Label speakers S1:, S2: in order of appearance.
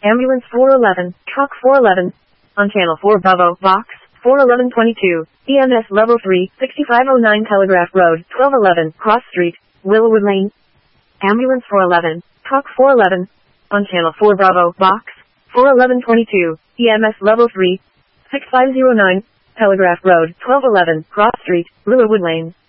S1: Ambulance 411, Truck 411. On Channel 4 Bravo, Box 41122. EMS Level 3, 6509 Telegraph Road, 1211, Cross Street, Willowwood Lane. Ambulance 411, Truck 411. On Channel 4 Bravo, Box 41122. EMS Level 3, 6509, Telegraph Road, 1211, Cross Street, Willowwood Lane.